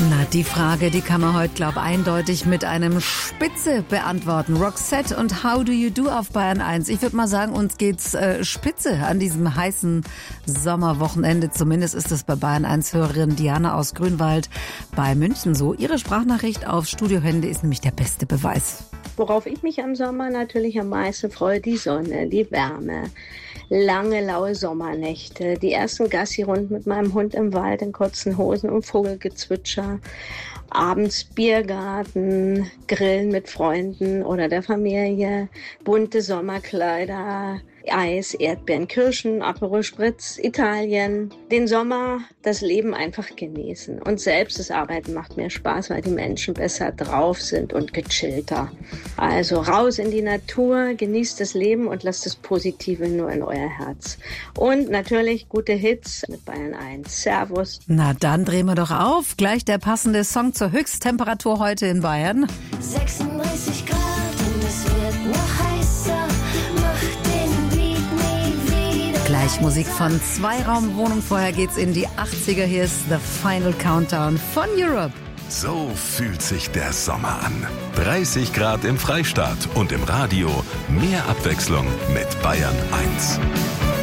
Na, die Frage, die kann man heute, glaube ich, eindeutig mit einem Spitze beantworten. Roxette und How Do You Do auf Bayern 1. Ich würde mal sagen, uns geht's spitze an diesem heißen Sommerwochenende. Zumindest ist es bei Bayern 1-Hörerin Diana aus Grünwald bei München so. Ihre Sprachnachricht auf Studiohände ist nämlich der beste Beweis. Worauf ich mich am Sommer natürlich am meisten freue, die Sonne, die Wärme. Lange, laue Sommernächte, die ersten Gassi-Runden mit meinem Hund im Wald in kurzen Hosen und Vogelgezwitscher, abends Biergarten, Grillen mit Freunden oder der Familie, bunte Sommerkleider, Eis, Erdbeeren, Kirschen, Aperol Spritz, Italien. Den Sommer, das Leben einfach genießen. Und selbst das Arbeiten macht mir Spaß, weil die Menschen besser drauf sind und gechillter. Also raus in die Natur, genießt das Leben und lasst das Positive nur in euer Herz. Und natürlich gute Hits mit Bayern 1. Servus. Na, dann drehen wir doch auf. Gleich der passende Song zur Höchsttemperatur heute in Bayern. 36 Grad und es wird noch heißer. Gleich Musik von Zweiraumwohnung. Vorher geht's in die 80er. Hier ist The Final Countdown von Europe. So fühlt sich der Sommer an. 30 Grad im Freistaat und im Radio. Mehr Abwechslung mit Bayern 1.